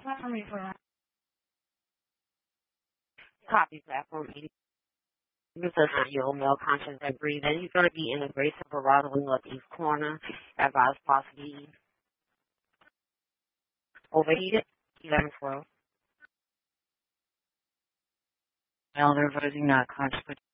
Copy platform 80. This is not your male conscious that breathing. He's going to be in the Grace of Verado in northeast corner. Advised possibly overheated. 1112. Well, they're voting not conscious.